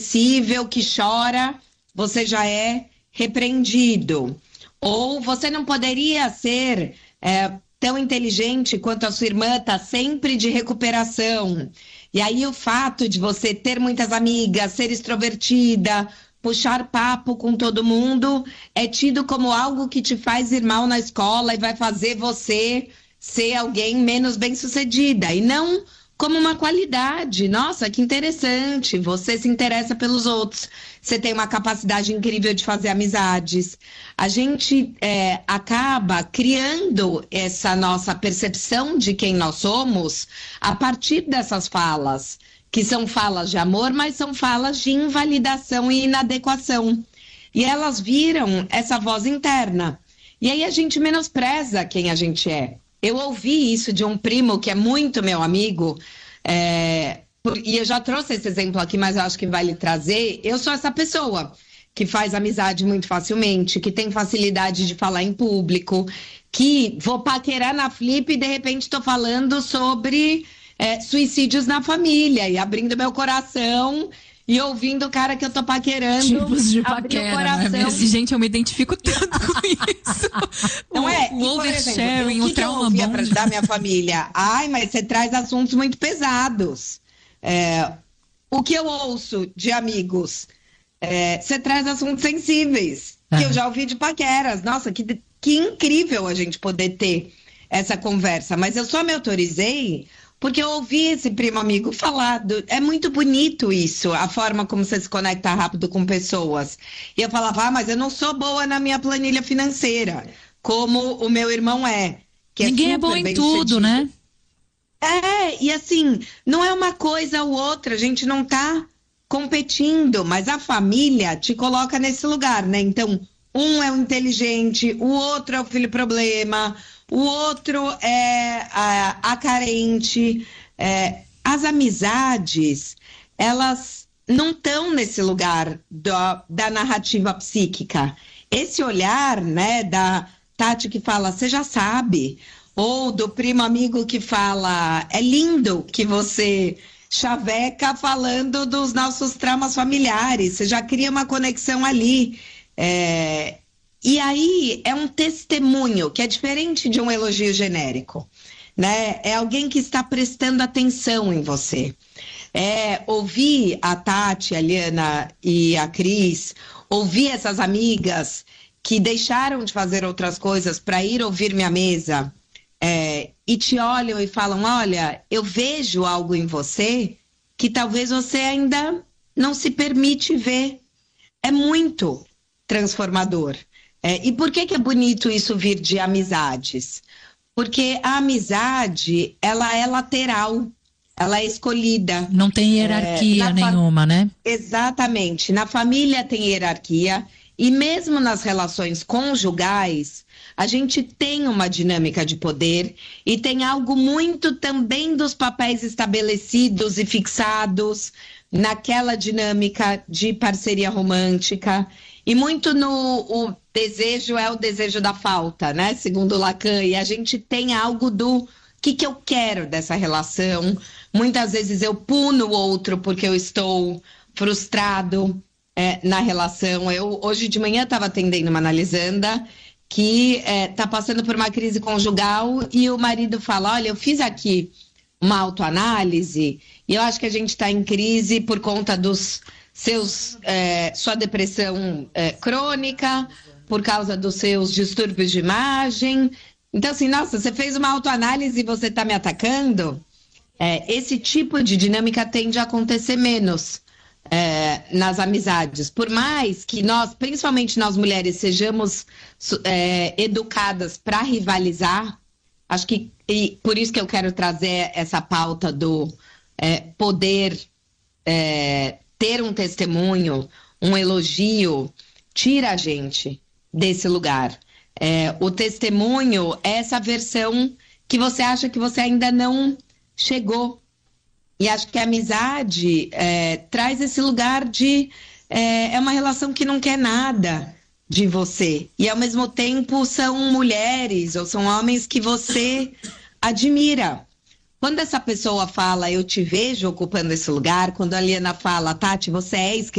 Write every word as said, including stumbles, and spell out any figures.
sensível, que chora, você já é repreendido. Ou você não poderia ser é, tão inteligente quanto a sua irmã, está sempre de recuperação. E aí o fato de você ter muitas amigas, ser extrovertida, puxar papo com todo mundo, é tido como algo que te faz ir mal na escola e vai fazer você ser alguém menos bem-sucedida. E não como uma qualidade. Nossa, que interessante, você se interessa pelos outros, você tem uma capacidade incrível de fazer amizades. A gente é, acaba criando essa nossa percepção de quem nós somos a partir dessas falas, que são falas de amor, mas são falas de invalidação e inadequação. E elas viram essa voz interna. E aí a gente menospreza quem a gente é. Eu ouvi isso de um primo que é muito meu amigo, é, e eu já trouxe esse exemplo aqui, mas eu acho que vale trazer. Eu sou essa pessoa que faz amizade muito facilmente, que tem facilidade de falar em público, que vou paquerar na Flip e de repente estou falando sobre é, suicídios na família e abrindo meu coração e ouvindo o cara que eu tô paquerando. Tipos de paquera, né? Gente, eu me identifico tanto com isso. Não o, é? O oversharing, o trauma bom. Pra ajudar minha família? Ai, mas você traz assuntos muito pesados. É, o que eu ouço de amigos? É, você traz assuntos sensíveis. É. Que eu já ouvi de paqueras. Nossa, que, que incrível a gente poder ter essa conversa. Mas eu só me autorizei porque eu ouvi esse primo amigo falar, do, é muito bonito isso, a forma como você se conecta rápido com pessoas. E eu falava, ah, mas eu não sou boa na minha planilha financeira, como o meu irmão é. Que Ninguém é, é bom em tudo, né? É, e assim, não é uma coisa ou outra, a gente não tá competindo, mas a família te coloca nesse lugar, né? Então, um é o inteligente, o outro é o filho problema, o outro é a, a carente. É, as amizades, elas não estão nesse lugar do, da narrativa psíquica. Esse olhar, né, da Tati que fala, você já sabe, ou do primo amigo que fala, é lindo que você chaveca falando dos nossos traumas familiares, você já cria uma conexão ali. É, e aí é um testemunho que é diferente de um elogio genérico, né? É alguém que está prestando atenção em você. É ouvir a Tati, a Liana e a Cris, ouvir essas amigas que deixaram de fazer outras coisas para ir ouvir minha mesa, é, e te olham e falam, olha, eu vejo algo em você que talvez você ainda não se permite ver. É muito transformador. É, e por que que é bonito isso vir de amizades? Porque a amizade, ela é lateral, ela é escolhida. Não tem hierarquia é, nenhuma, né? Exatamente. Na família tem hierarquia e mesmo nas relações conjugais, a gente tem uma dinâmica de poder e tem algo muito também dos papéis estabelecidos e fixados naquela dinâmica de parceria romântica. E muito no o desejo é o desejo da falta, né? Segundo Lacan. E a gente tem algo do que, que eu quero dessa relação. Muitas vezes eu puno o outro porque eu estou frustrado é, na relação. Eu hoje de manhã estava atendendo uma analisanda que está é, passando por uma crise conjugal e o marido fala, olha, eu fiz aqui uma autoanálise e eu acho que a gente está em crise por conta dos seus, é, sua depressão é, crônica, por causa dos seus distúrbios de imagem. Então, assim, nossa, você fez uma autoanálise e você está me atacando? É, esse tipo de dinâmica tende a acontecer menos é, nas amizades. Por mais que nós, principalmente nós mulheres, sejamos é, educadas para rivalizar, acho que, e por isso que eu quero trazer essa pauta do é, poder é, ter um testemunho, um elogio, tira a gente desse lugar. É, o testemunho é essa versão que você acha que você ainda não chegou. E acho que a amizade é, traz esse lugar de... É, é uma relação que não quer nada de você. E, ao mesmo tempo, são mulheres ou são homens que você admira. Quando essa pessoa fala, eu te vejo ocupando esse lugar, quando a Liana fala, Tati, você é escritora,